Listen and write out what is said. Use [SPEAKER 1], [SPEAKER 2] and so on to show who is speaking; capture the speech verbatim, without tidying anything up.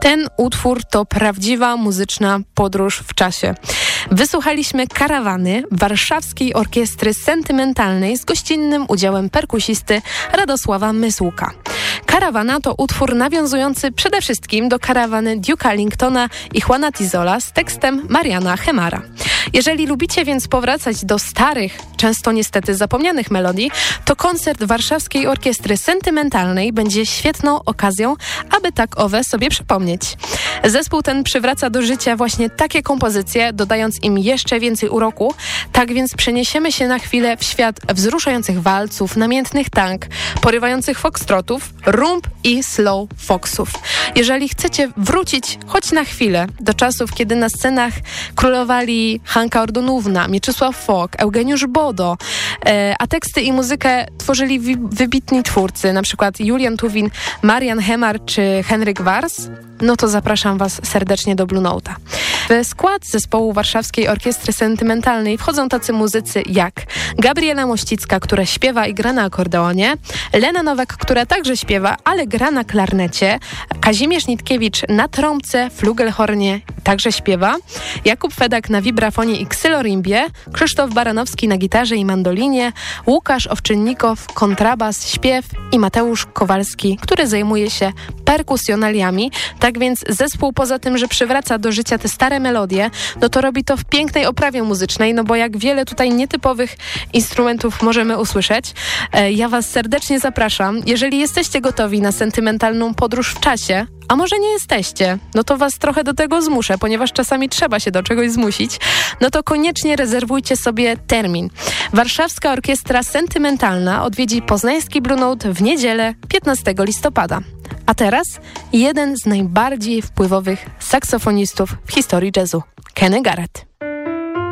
[SPEAKER 1] Ten utwór to prawdziwa muzyczna podróż w czasie. Wysłuchaliśmy Karawany warszawskiej orkiestry sentymentalnej z gościnnym udziałem perkusisty Radosława Mysłuka. Karawana to utwór nawiązujący przede wszystkim do karawany Duke'a Ellingtona i Juana Tizola z tekstem Mariana Hemara. Jeżeli lubicie więc powracać do starych, często niestety zapomnianych melodii, to koncert Warszawskiej Orkiestry Sentymentalnej będzie świetną okazją, aby tak owe sobie przypomnieć. Zespół ten przywraca do życia właśnie takie kompozycje, dodając im jeszcze więcej uroku. Tak więc przeniesiemy się na chwilę w świat wzruszających walców, namiętnych tank, porywających foxtrotów, rumb i slow foxów. Jeżeli chcecie wrócić choć na chwilę do czasów, kiedy na scenach królowali Hanka Ordonówna, Mieczysław Fok, Eugeniusz Bodo, e, a teksty i muzykę tworzyli wi- wybitni twórcy, na przykład Julian Tuwin, Marian Hemar czy Henryk Wars, no to zapraszam Was serdecznie do Blue Note'a. W skład zespołu Warszawskiej Orkiestry Sentymentalnej wchodzą tacy muzycy jak Gabriela Mościcka, która śpiewa i gra na akordeonie, Lena Nowak, która także śpiewa, ale gra na klarnecie, Kazimierz Nitkiewicz na trąbce, flugelhornie, także śpiewa, Jakub Fedak na wibrafonie i ksylorimbie, Krzysztof Baranowski na gitarze i mandolinie, Łukasz Owczynnikow, kontrabas, śpiew i Mateusz Kowalski, który zajmuje się perkusjonaliami. Tak więc zespół poza tym, że przywraca do życia te stare melodie, no to robi to w pięknej oprawie muzycznej, no bo jak wiele tutaj nietypowych instrumentów możemy usłyszeć. E, ja Was serdecznie zapraszam. Jeżeli jesteście gotowi na sentymentalną podróż w czasie, a może nie jesteście, no to Was trochę do tego zmuszę, ponieważ czasami trzeba się do czegoś zmusić, no to koniecznie rezerwujcie sobie termin. Warszawska Orkiestra Sentymentalna odwiedzi poznański Blue Note w niedzielę piętnastego listopada. A teraz jeden z najbardziej wpływowych saksofonistów w historii jazzu, Kenny Garrett.